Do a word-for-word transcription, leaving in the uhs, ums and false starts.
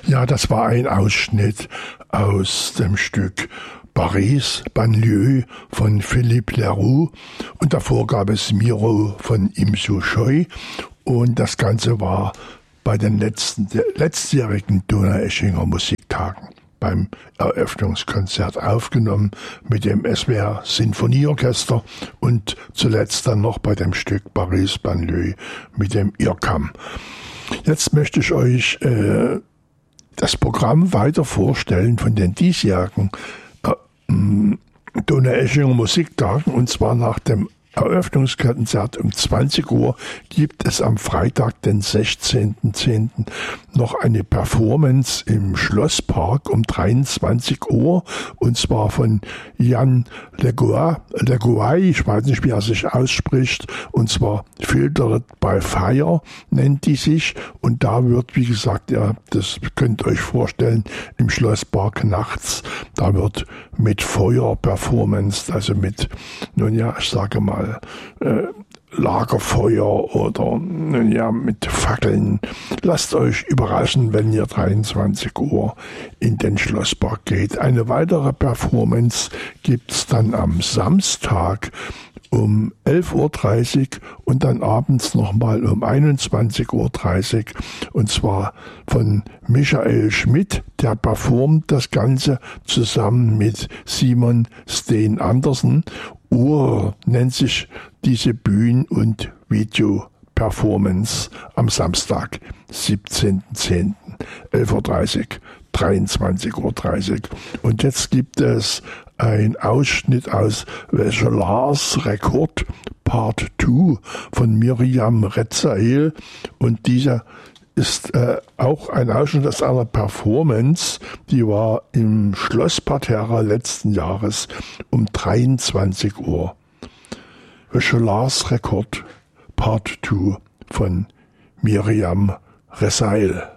Ja, das war ein Ausschnitt aus dem Stück Paris, Banlieue von Philippe Leroux und davor gab es Miro von Imsu Choi und das Ganze war bei den letzten, letztjährigen Donaueschinger Musiktagen beim Eröffnungskonzert aufgenommen mit dem S W R Sinfonieorchester und zuletzt dann noch bei dem Stück Paris, Banlieue mit dem I R C A M. Jetzt möchte ich euch äh, das Programm weiter vorstellen von den diesjährigen äh, Donaueschinger Musiktagen und zwar nach dem Eröffnungskonzert um zwanzig Uhr gibt es am Freitag, den sechzehnten zehnten noch eine Performance im Schlosspark um dreiundzwanzig Uhr und zwar von Jan Leguay, ich weiß nicht, wie er sich ausspricht, und zwar Filtered by Fire nennt die sich und da wird, wie gesagt, ja, das könnt ihr euch vorstellen, im Schlosspark nachts, da wird mit Feuer Performance, also mit, nun ja, ich sage mal, Äh, Lagerfeuer oder ja, mit Fackeln. Lasst euch überraschen, wenn ihr dreiundzwanzig Uhr in den Schlosspark geht. Eine weitere Performance gibt's dann am Samstag um elf Uhr dreißig und dann abends nochmal um einundzwanzig Uhr dreißig und zwar von Michael Schmidt, der performt das Ganze zusammen mit Simon Steen Andersen. Ur nennt sich diese Bühnen- und Video-Performance am Samstag, siebzehnten zehnten elf Uhr dreißig, dreiundzwanzig Uhr dreißig. Und jetzt gibt es ein Ausschnitt aus Veselars Rekord Part zwei von Miriam Rezael und dieser ist äh, auch ein Ausschnitt aus einer Performance, die war im Schlossparterre letzten Jahres um dreiundzwanzig Uhr. Veselars Rekord Part zwei von Miriam Rezael.